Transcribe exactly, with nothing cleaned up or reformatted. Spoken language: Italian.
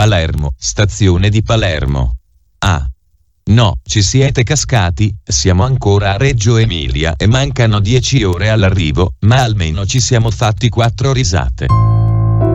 Palermo, stazione di Palermo. Ah. No, ci siete cascati, siamo ancora a Reggio Emilia e mancano dieci ore all'arrivo, ma almeno ci siamo fatti quattro risate.